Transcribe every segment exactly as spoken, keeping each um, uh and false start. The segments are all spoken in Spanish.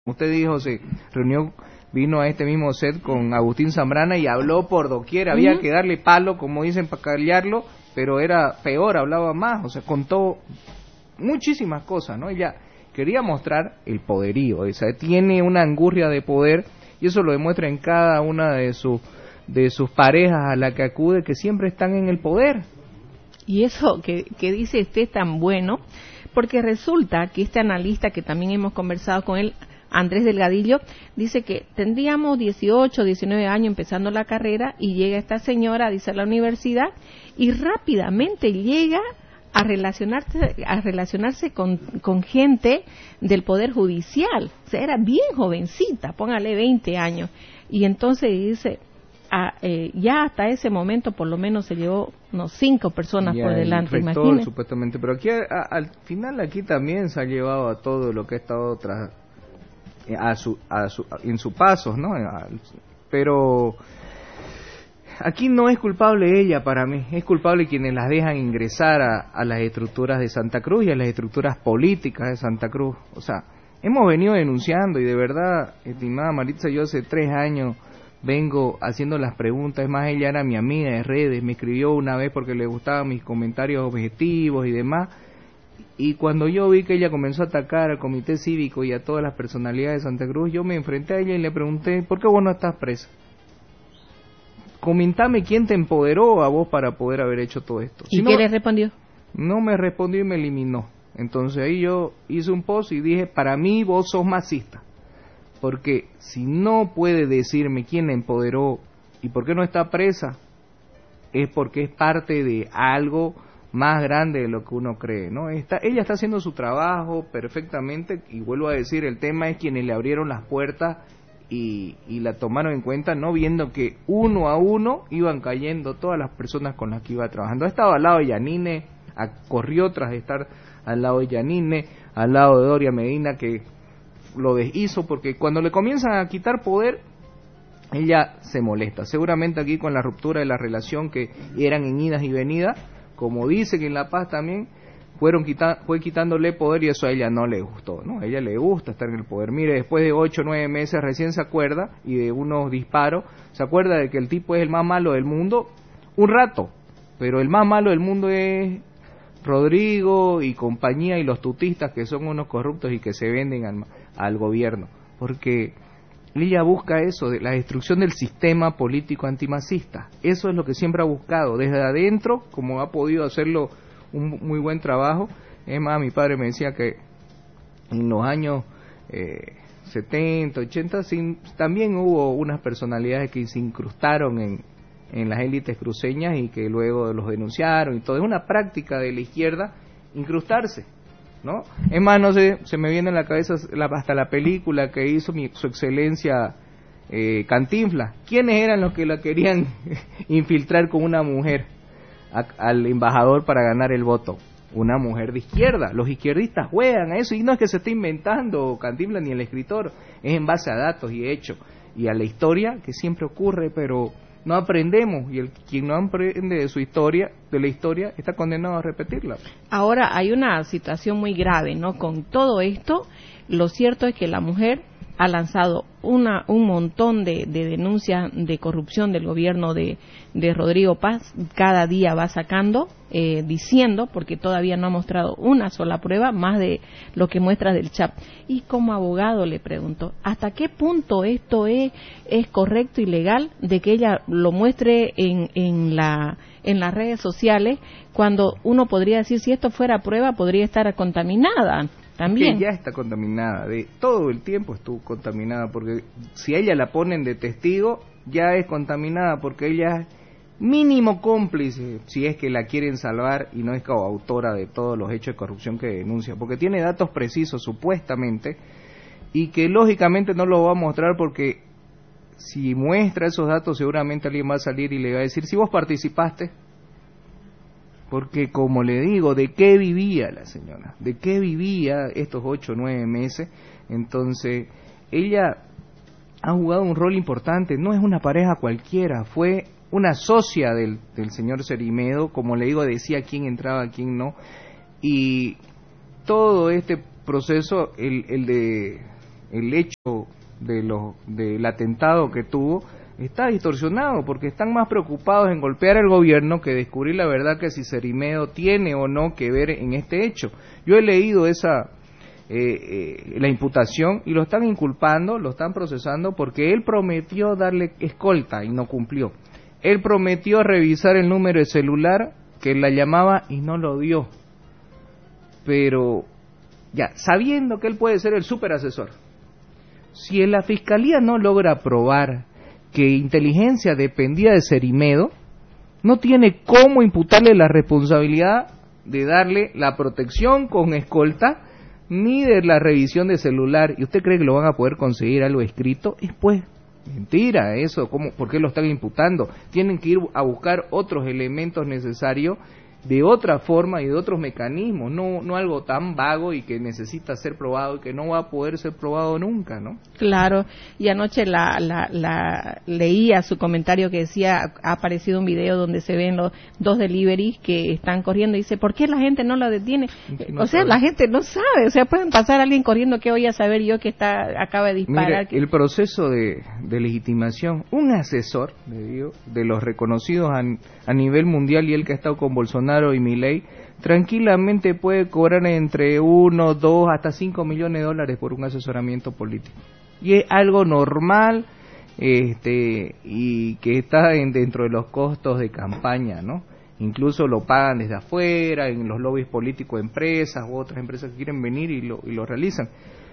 Usted dijo, se reunió, vino a este mismo set con Agustín Zambrana y habló por doquier, había uh-huh. que darle palo, como dicen, para callarlo, pero era peor, hablaba más, o sea, contó muchísimas cosas, ¿no? Ella quería mostrar el poderío, o sea, tiene una angurria de poder, y eso lo demuestra en cada una de sus de sus parejas a la que acude, que siempre están en el poder. Y eso que, que dice usted es tan bueno, porque resulta que este analista, que también hemos conversado con él, Andrés Delgadillo, dice que tendríamos dieciocho, diecinueve años empezando la carrera y llega esta señora, dice, a la universidad y rápidamente llega a relacionarse, a relacionarse con, con gente del Poder Judicial. O sea, era bien jovencita, póngale veinte años. Y entonces dice, a, eh, ya hasta ese momento por lo menos se llevó unos cinco personas ya por delante, imagínese. Supuestamente, pero aquí a, al final aquí también se ha llevado a todo lo que ha estado tras A su, a su, en su paso, ¿no? Pero aquí no es culpable ella para mí, es culpable quienes las dejan ingresar a, a las estructuras de Santa Cruz y a las estructuras políticas de Santa Cruz. O sea, hemos venido denunciando y de verdad, estimada Maritza, yo hace tres años vengo haciendo las preguntas. Es más, ella era mi amiga de redes, me escribió una vez porque le gustaban mis comentarios objetivos y demás. Y cuando yo vi que ella comenzó a atacar al comité cívico y a todas las personalidades de Santa Cruz, yo me enfrenté a ella y le pregunté, ¿por qué vos no estás presa? Comentame quién te empoderó a vos para poder haber hecho todo esto. ¿Y si qué no, le respondió? No me respondió y me eliminó. Entonces ahí yo hice un post y dije, para mí vos sos masista. Porque si no puede decirme quién la empoderó y por qué no está presa, es porque es parte de algo más grande de lo que uno cree, ¿no? Está, ella está haciendo su trabajo perfectamente y vuelvo a decir, el tema es quienes le abrieron las puertas y, y la tomaron en cuenta, no viendo que uno a uno iban cayendo todas las personas con las que iba trabajando. Ha estado al lado de Yanine, a, corrió tras estar al lado de Yanine, al lado de Doria Medina, que lo deshizo, porque cuando le comienzan a quitar poder, ella se molesta. Seguramente aquí con la ruptura de la relación, que eran en idas y venidas, como dice que en La Paz también fueron quita, fue quitándole poder y eso a ella no le gustó, ¿no? A ella le gusta estar en el poder. Mire, después de ocho o nueve meses recién se acuerda, y de unos disparos, se acuerda de que el tipo es el más malo del mundo, un rato, pero el más malo del mundo es Rodrigo y compañía y los tutistas, que son unos corruptos y que se venden al, al gobierno, porque ella busca eso, de la destrucción del sistema político antimacista. Eso es lo que siempre ha buscado, desde adentro, como ha podido hacerlo un muy buen trabajo. Es más, mi padre me decía que en los años eh, setenta, ochenta, sin, también hubo unas personalidades que se incrustaron en, en las élites cruceñas y que luego los denunciaron y todo. Es una práctica de la izquierda incrustarse, ¿no? Es más, no sé, se me viene en la cabeza la, hasta la película que hizo mi, su excelencia eh, Cantinflas. ¿Quiénes eran los que la querían infiltrar con una mujer a, al embajador para ganar el voto? Una mujer de izquierda. Los izquierdistas juegan a eso, y no es que se esté inventando Cantinflas ni el escritor, es en base a datos y hechos y a la historia que siempre ocurre, pero no aprendemos, y el quien no aprende de su historia, de la historia, está condenado a repetirla. Ahora hay una situación muy grave, ¿no? Con todo esto, lo cierto es que la mujer ha lanzado una un montón de, de denuncias de corrupción del gobierno de, de Rodrigo Paz. Cada día va sacando, eh, diciendo, porque todavía no ha mostrado una sola prueba, más de lo que muestra del chat. Y como abogado le pregunto, ¿hasta qué punto esto es, es correcto y legal de que ella lo muestre en, en, la, en las redes sociales, cuando uno podría decir, si esto fuera prueba, podría estar contaminada? También. Que ya está contaminada, de todo el tiempo estuvo contaminada, porque si a ella la ponen de testigo, ya es contaminada, porque ella es mínimo cómplice, si es que la quieren salvar, y no es coautora de todos los hechos de corrupción que denuncia, porque tiene datos precisos, supuestamente, y que lógicamente no los va a mostrar, porque si muestra esos datos, seguramente alguien va a salir y le va a decir, si vos participaste. Porque, como le digo, ¿de qué vivía la señora? ¿De qué vivía estos ocho o nueve meses? Entonces, ella ha jugado un rol importante, no es una pareja cualquiera, fue una socia del, del señor Cerimedo, como le digo, decía quién entraba, quién no, y todo este proceso, el, el de el hecho de los del atentado que tuvo está distorsionado, porque están más preocupados en golpear al gobierno que descubrir la verdad que si Cerimedo tiene o no que ver en este hecho. Yo he leído esa eh, eh, la imputación y lo están inculpando, lo están procesando porque él prometió darle escolta y no cumplió. Él prometió revisar el número de celular que la llamaba y no lo dio. Pero ya, sabiendo que él puede ser el superasesor, si la fiscalía no logra probar que inteligencia dependía de Cerimedo, no tiene cómo imputarle la responsabilidad de darle la protección con escolta ni de la revisión de celular. ¿Y usted cree que lo van a poder conseguir algo escrito? Es pues mentira eso. ¿Cómo? ¿Por qué lo están imputando? Tienen que ir a buscar otros elementos necesarios de otra forma y de otros mecanismos, no no algo tan vago y que necesita ser probado y que no va a poder ser probado nunca, ¿no? Claro, y anoche la, la, la leía su comentario que decía, ha aparecido un video donde se ven los dos deliveries que están corriendo y dice, ¿por qué la gente no lo detiene? No o sea, sabe. La gente no sabe, o sea, pueden pasar a alguien corriendo, ¿qué voy a saber yo que está acaba de disparar? Mire, que... el proceso de, de legitimación, un asesor, le digo, de los reconocidos a, a nivel mundial y el que ha estado con Bolsonaro y Milei, tranquilamente puede cobrar entre uno, dos, hasta cinco millones de dólares por un asesoramiento político. Y es algo normal, este, y que está en, dentro de los costos de campaña, ¿no? Incluso lo pagan desde afuera, en los lobbies políticos de empresas u otras empresas que quieren venir y lo, y lo realizan.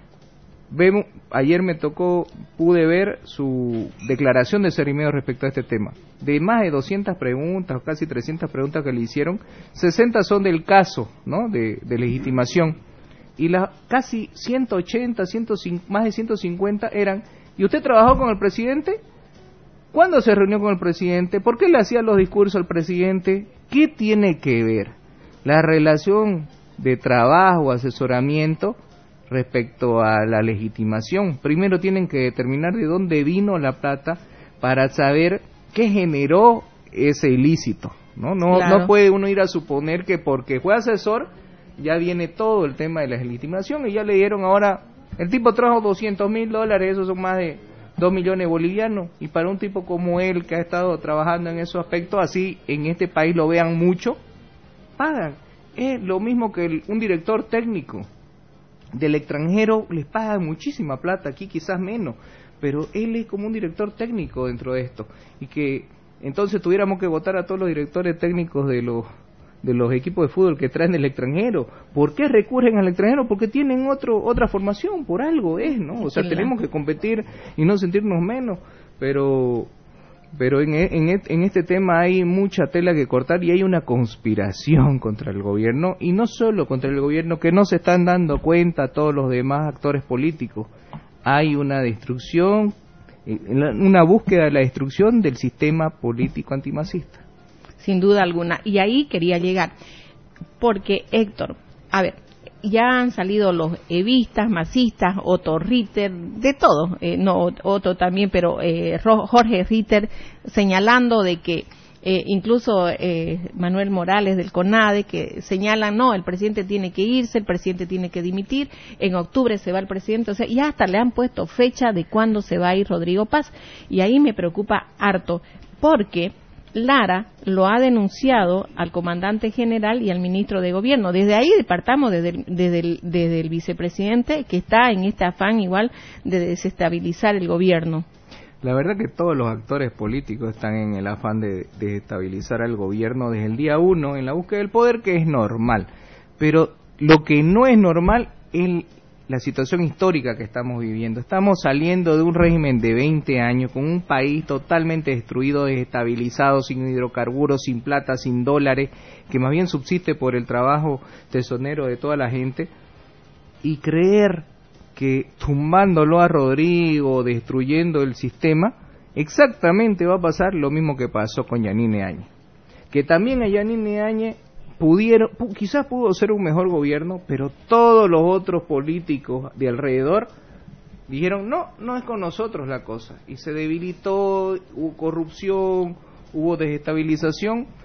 Vemos, ayer me tocó, pude ver su declaración de Cerimedo respecto a este tema. De más de doscientas preguntas, o casi trescientas preguntas que le hicieron, sesenta son del caso, ¿no?, de, de legitimación. Y las casi ciento ochenta, ciento cincuenta, más de ciento cincuenta eran, ¿y usted trabajó con el presidente? ¿Cuándo se reunió con el presidente? ¿Por qué le hacía los discursos al presidente? ¿Qué tiene que ver la relación de trabajo, asesoramiento, respecto a la legitimación? Primero tienen que determinar de dónde vino la plata para saber qué generó ese ilícito, ¿no? No, claro. No puede uno ir a suponer que porque fue asesor ya viene todo el tema de la legitimación y ya le dieron ahora, el tipo trajo doscientos mil dólares, esos son más de dos millones bolivianos, y para un tipo como él que ha estado trabajando en esos aspectos, así en este país lo vean mucho, pagan. Es lo mismo que el, un director técnico del extranjero les paga muchísima plata, aquí quizás menos, pero él es como un director técnico dentro de esto, y que entonces tuviéramos que votar a todos los directores técnicos de los de los equipos de fútbol que traen del extranjero. ¿Por qué recurren al extranjero? Porque tienen otro otra formación, por algo es, ¿no? O sea, sí, tenemos que competir y no sentirnos menos, pero pero en, en, en este tema hay mucha tela que cortar y hay una conspiración contra el gobierno, y no solo contra el gobierno, que no se están dando cuenta todos los demás actores políticos. Hay una destrucción, una búsqueda de la destrucción del sistema político antimacista. Sin duda alguna, y ahí quería llegar, porque Héctor, a ver, ya han salido los evistas, masistas, Otto Ritter, de todo, eh, no Otto también, pero eh, Jorge Ritter, señalando de que eh, incluso eh, Manuel Morales del CONADE, que señalan, no, el presidente tiene que irse, el presidente tiene que dimitir, en octubre se va el presidente, o sea, ya hasta le han puesto fecha de cuándo se va a ir Rodrigo Paz, y ahí me preocupa harto, porque Lara lo ha denunciado al comandante general y al ministro de gobierno. Desde ahí partamos, desde el, desde el, desde el vicepresidente, que está en este afán igual de desestabilizar el gobierno. La verdad que todos los actores políticos están en el afán de desestabilizar al gobierno desde el día uno en la búsqueda del poder, que es normal. Pero lo que no es normal es la situación histórica que estamos viviendo. Estamos saliendo de un régimen de veinte años con un país totalmente destruido, desestabilizado, sin hidrocarburos, sin plata, sin dólares, que más bien subsiste por el trabajo tesonero de toda la gente, y creer que tumbándolo a Rodrigo, destruyendo el sistema, exactamente va a pasar lo mismo que pasó con Yanine Áñez. Que también a Yanine Áñez pudieron, quizás pudo ser un mejor gobierno, pero todos los otros políticos de alrededor dijeron, no, no es con nosotros la cosa, y se debilitó, hubo corrupción, hubo desestabilización,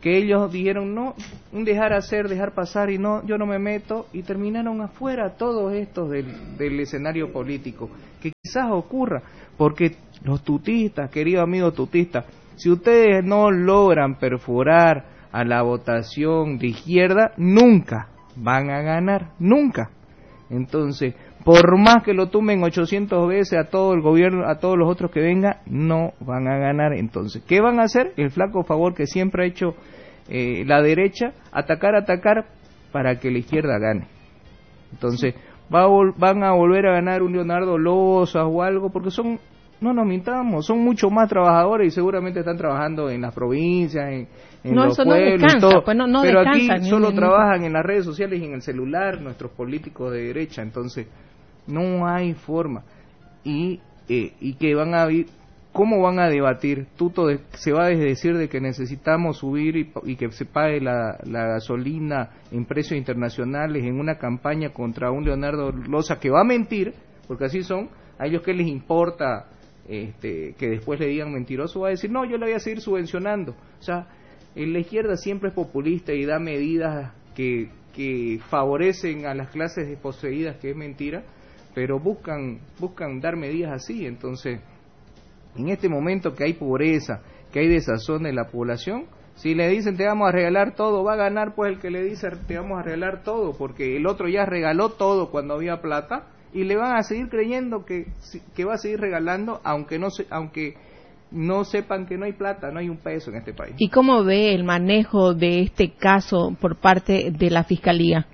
que ellos dijeron, no, un dejar hacer, dejar pasar, y no, yo no me meto, y terminaron afuera todos estos del, del escenario político, que quizás ocurra, porque los tutistas, queridos amigos tutistas, si ustedes no logran perforar a la votación de izquierda, nunca van a ganar, nunca. Entonces, por más que lo tumben ochocientas veces a todo el gobierno, a todos los otros que vengan, no van a ganar. Entonces, ¿qué van a hacer? El flaco favor que siempre ha hecho eh, la derecha, atacar, atacar, para que la izquierda gane. Entonces, va a van a volver a ganar un Leonardo Loza o algo, porque son, no nos mintamos, son mucho más trabajadores y seguramente están trabajando en las provincias, en, en no, los eso pueblos, no descansa, y todo. Pues no, no pero descansa, aquí ni, solo ni, trabajan en las redes sociales y en el celular nuestros políticos de derecha. Entonces, no hay forma. Y eh, y que van a ¿cómo van a debatir? Tuto de, se va a decir de que necesitamos subir y, y que se pague la, la gasolina en precios internacionales en una campaña contra un Leonardo Loza que va a mentir, porque así son, a ellos que les importa este, que después le digan mentiroso, va a decir, no, yo le voy a seguir subvencionando. O sea, en la izquierda siempre es populista y da medidas que, que favorecen a las clases desposeídas, que es mentira, pero buscan buscan dar medidas así. Entonces, en este momento que hay pobreza, que hay desazón en la población, si le dicen te vamos a regalar todo, va a ganar pues el que le dice te vamos a regalar todo, porque el otro ya regaló todo cuando había plata, y le van a seguir creyendo que que va a seguir regalando, aunque no se, aunque no sepan que no hay plata, no hay un peso en este país. ¿Y cómo ve el manejo de este caso por parte de la Fiscalía?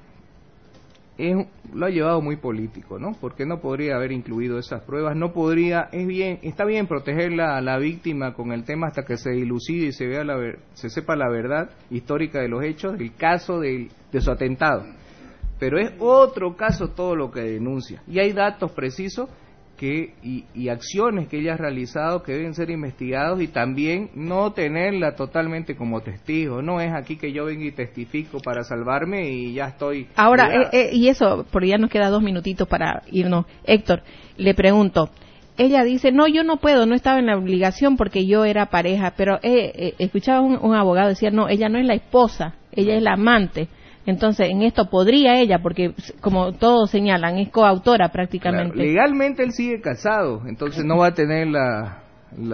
Es, lo ha llevado muy político, ¿no? Porque no podría haber incluido esas pruebas, no podría, es bien, está bien proteger la, a la víctima con el tema hasta que se dilucide y se vea la ver, se sepa la verdad histórica de los hechos del caso de, de su atentado, pero es otro caso todo lo que denuncia, y hay datos precisos que y, y acciones que ella ha realizado que deben ser investigados, y también no tenerla totalmente como testigo. No es aquí que yo vengo y testifico para salvarme y ya estoy. Ahora, eh, eh, y eso, porque ya nos queda dos minutitos para irnos. Héctor, le pregunto, ella dice, no, yo no puedo, no estaba en la obligación porque yo era pareja, pero eh, eh, escuchaba un, un abogado decir, no, ella no es la esposa, ella es la amante. Entonces, en esto podría ella, porque como todos señalan, es coautora prácticamente. Claro, legalmente él sigue casado, entonces no va a tener la, la,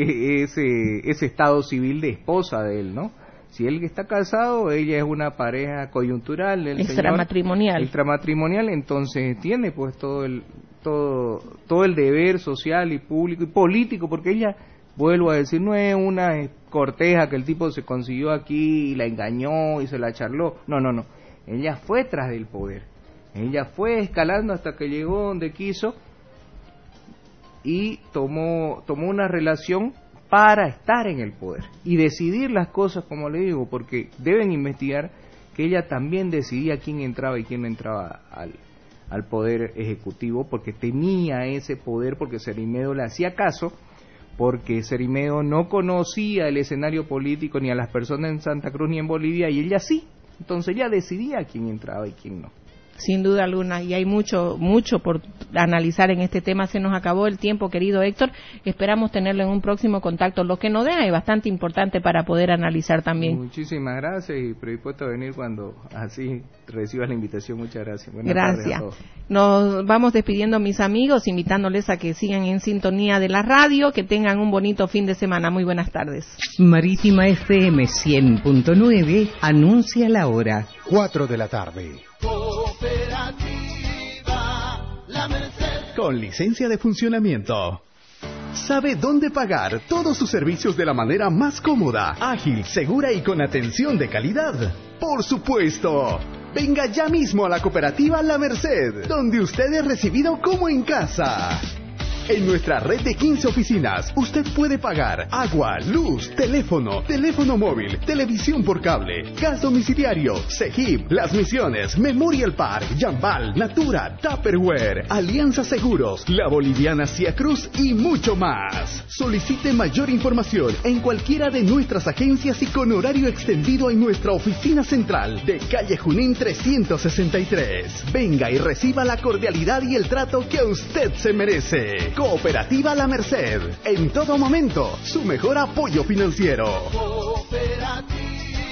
ese, ese estado civil de esposa de él, ¿no? Si él está casado, ella es una pareja coyuntural, el extramatrimonial. Señor, extramatrimonial, entonces tiene pues todo el todo todo el deber social y público y político, porque ella, vuelvo a decir, no es una corteja que el tipo se consiguió aquí y la engañó y se la charló. No, no, no. Ella fue tras del poder. Ella fue escalando hasta que llegó donde quiso y tomó, tomó una relación para estar en el poder y decidir las cosas, como le digo, porque deben investigar que ella también decidía quién entraba y quién no entraba al, al poder ejecutivo, porque tenía ese poder, porque Cerimeo le hacía caso, porque Cerimeo no conocía el escenario político ni a las personas en Santa Cruz ni en Bolivia, y ella sí. Entonces ella decidía quién entraba y quién no. Sin duda alguna, y hay mucho mucho por analizar en este tema. Se nos acabó el tiempo, querido Héctor. Esperamos tenerlo en un próximo contacto. Lo que nos deja es bastante importante para poder analizar también. Muchísimas gracias y predispuesto a venir cuando así recibas la invitación. Muchas gracias. Buenas gracias. tardes a todos. Nos vamos despidiendo, mis amigos, invitándoles a que sigan en sintonía de la radio, que tengan un bonito fin de semana. Muy buenas tardes. Marítima F M cien punto nueve anuncia la hora. cuatro de la tarde. La Merced. Con licencia de funcionamiento. Sabe dónde pagar todos sus servicios de la manera más cómoda, ágil, segura y con atención de calidad. Por supuesto. Venga ya mismo a la cooperativa La Merced, donde usted es recibido como en casa. En nuestra red de quince oficinas, usted puede pagar agua, luz, teléfono, teléfono móvil, televisión por cable, gas domiciliario, Cegip, Las Misiones, Memorial Park, Yambal, Natura, Tupperware, Alianza Seguros, La Boliviana Cia Cruz y mucho más. Solicite mayor información en cualquiera de nuestras agencias y con horario extendido en nuestra oficina central de calle Junín trescientos sesenta y tres. Venga y reciba la cordialidad y el trato que a usted se merece. Cooperativa La Merced, en todo momento, su mejor apoyo financiero. Cooperativa.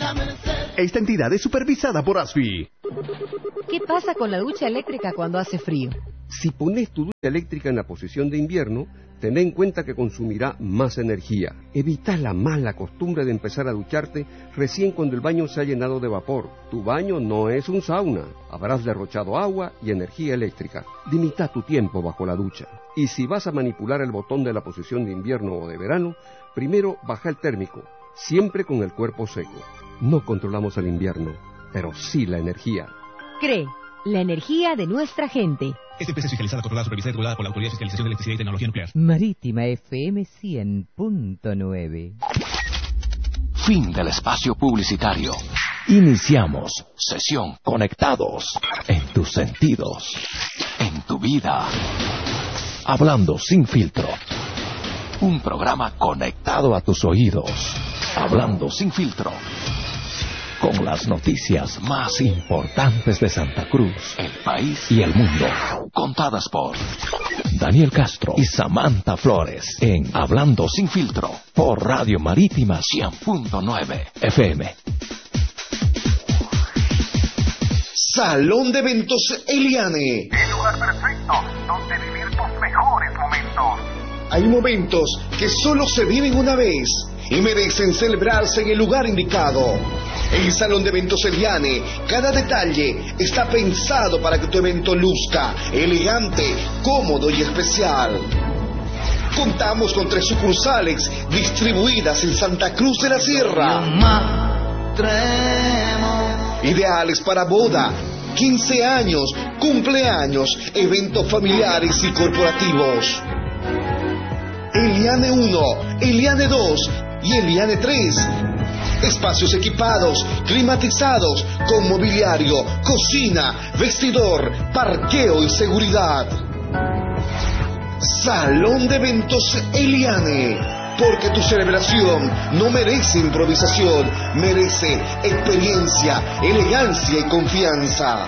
la Merced. Esta entidad es supervisada por ASFI. ¿Qué pasa con la ducha eléctrica cuando hace frío? Si pones tu ducha eléctrica en la posición de invierno, ten en cuenta que consumirá más energía. Evita la mala costumbre de empezar a ducharte recién cuando el baño se ha llenado de vapor. Tu baño no es un sauna. Habrás derrochado agua y energía eléctrica. Limita tu tiempo bajo la ducha. Y si vas a manipular el botón de la posición de invierno o de verano, primero baja el térmico, siempre con el cuerpo seco. No controlamos el invierno, pero sí la energía. CRE, la energía de nuestra gente. Esta empresa es fiscalizada, controlada, supervisada y regulada por la Autoridad de Fiscalización de Electricidad y Tecnología Nuclear. Marítima F M cien punto nueve. Fin del espacio publicitario. Iniciamos sesión Conectados en tus sentidos, en tu vida. Hablando sin filtro. Un programa conectado a tus oídos. Hablando sin filtro. Con las noticias más importantes de Santa Cruz, el país y el mundo. Contadas por Daniel Castro y Samantha Flores en Hablando sin filtro por Radio Marítima cien punto nueve F M. Salón de Eventos Eliane. El lugar perfecto donde vivir tus mejores momentos. Hay momentos que solo se viven una vez y merecen celebrarse en el lugar indicado. En el Salón de Eventos Eliane, cada detalle está pensado para que tu evento luzca elegante, cómodo y especial. Contamos con tres sucursales distribuidas en Santa Cruz de la Sierra. Ideales para boda, quince años, cumpleaños, eventos familiares y corporativos. Eliane uno, Eliane dos y Eliane tres. Espacios equipados, climatizados, con mobiliario, cocina, vestidor, parqueo y seguridad. Salón de Eventos Eliane. Porque tu celebración no merece improvisación, merece experiencia, elegancia y confianza.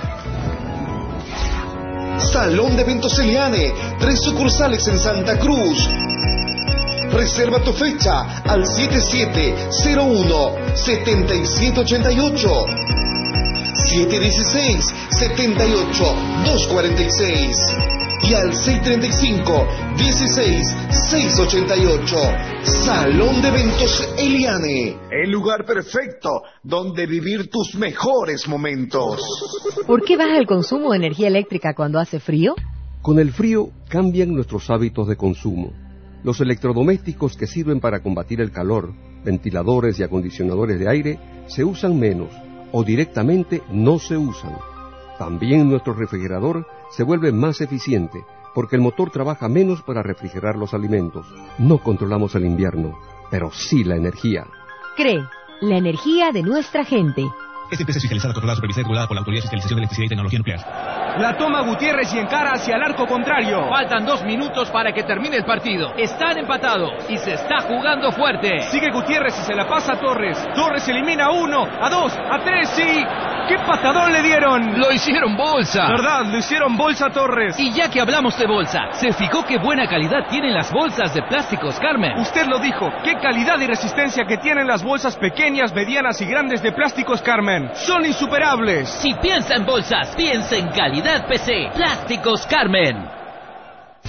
Salón de Eventos Eliane, tres sucursales en Santa Cruz. Reserva tu fecha al siete siete cero uno siete siete ocho ocho, siete uno seis siete ocho dos cuatro seis y al seis tres cinco dieciséis seiscientos ochenta y ocho. Salón de Eventos Eliane. El lugar perfecto donde vivir tus mejores momentos. ¿Por qué baja el consumo de energía eléctrica cuando hace frío? Con el frío cambian nuestros hábitos de consumo. Los electrodomésticos que sirven para combatir el calor, ventiladores y acondicionadores de aire, se usan menos o directamente no se usan. También nuestro refrigerador se vuelve más eficiente porque el motor trabaja menos para refrigerar los alimentos. No controlamos el invierno, pero sí la energía. CRE, la energía de nuestra gente. Esta empresa es fiscalizada, controlada, supervisada y regulada por la Autoridad de Fiscalización de Electricidad y Tecnología Nuclear. La toma Gutiérrez y encara hacia el arco contrario. Faltan dos minutos para que termine el partido. Están empatados y se está jugando fuerte. Sigue Gutiérrez y se la pasa a Torres. Torres elimina a uno, a dos, a tres y... ¡qué patadón le dieron! Lo hicieron bolsa. ¿Verdad? Lo hicieron bolsa a Torres. Y ya que hablamos de bolsa, ¿se fijó qué buena calidad tienen las bolsas de Plásticos Carmen? Usted lo dijo. ¡Qué calidad y resistencia que tienen las bolsas pequeñas, medianas y grandes de Plásticos Carmen! ¡Son insuperables! Si piensa en bolsas, piensa en calidad P C. Plásticos Carmen.